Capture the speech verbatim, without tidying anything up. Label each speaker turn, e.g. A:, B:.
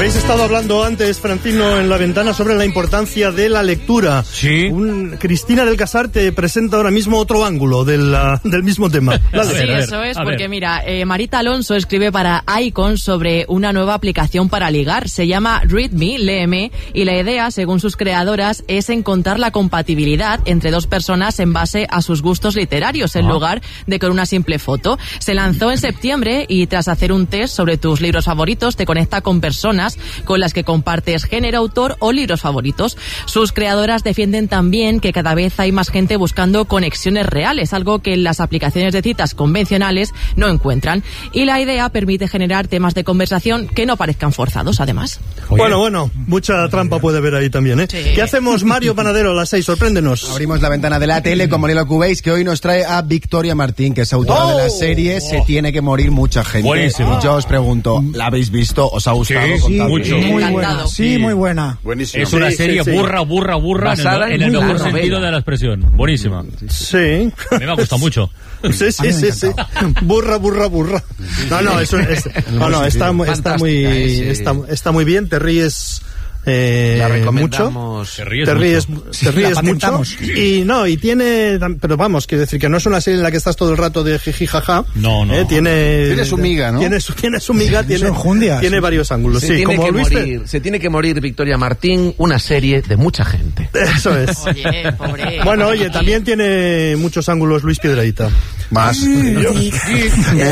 A: Habéis estado hablando antes, Francino, en La Ventana sobre la importancia de la lectura.
B: Sí.
A: Un, Cristina del Casar te presenta ahora mismo otro ángulo del, uh, del mismo tema.
C: Dale. Sí, eso es, porque mira, eh, Marita Alonso escribe para Icon sobre una nueva aplicación para ligar. Se llama Read Me, léeme, y la idea, según sus creadoras, es encontrar la compatibilidad entre dos personas en base a sus gustos literarios, en ah. lugar de con una simple foto. Se lanzó en septiembre y tras hacer un test sobre tus libros favoritos, te conecta con personas con las que compartes género, autor o libros favoritos. Sus creadoras defienden también que cada vez hay más gente buscando conexiones reales, algo que en las aplicaciones de citas convencionales no encuentran. Y la idea permite generar temas de conversación que no parezcan forzados, además.
A: Oye. Bueno, bueno, mucha trampa puede haber ahí también, ¿eh? Sí. ¿Qué hacemos, Mario Panadero, a las seis? Sorpréndenos.
D: Abrimos la ventana de la tele con Mariela Cubéis, que hoy nos trae a Victoria Martín, que es autora oh. de la serie oh. Se tiene que morir mucha gente.
B: Buenísimo.
D: Yo os pregunto, ¿la habéis visto? ¿Os ha gustado?
B: Sí. Sí, mucho.
E: Muy buena, sí, muy buena.
B: Buenísimo. Es una
A: sí,
B: serie
A: sí, sí.
B: burra, burra, burra,
F: basada
B: en el, en el mejor
F: novela.
B: sentido de la expresión. Buenísima.
A: Sí.
B: A mí me ha gustado mucho.
A: Sí, sí, sí, sí. Burra, burra, burra. No, no, eso es, no, no, está, está muy, está, está muy bien. Te ríes. Eh,
F: la recomendamos.
A: Mucho.
B: Te ríes,
A: te ríes,
B: mucho.
A: te ríes mucho. Y no, y tiene, pero vamos, quiero decir que no es una serie en la que estás todo el rato de jiji jaja.
B: No, no.
A: Eh, tiene,
D: tiene su miga, ¿no?
A: Tiene su, tiene su miga, tiene,
E: enjundia,
A: tiene
E: sí.
A: varios ángulos.
F: Se,
A: sí,
F: tiene
A: como
F: que
A: viste.
F: morir, se tiene que morir Victoria Martín, una serie de mucha gente.
A: Eso es.
C: Oye, pobre.
A: Bueno, oye, también tiene muchos ángulos Luis Piedrahita.
D: Más.
A: Sí,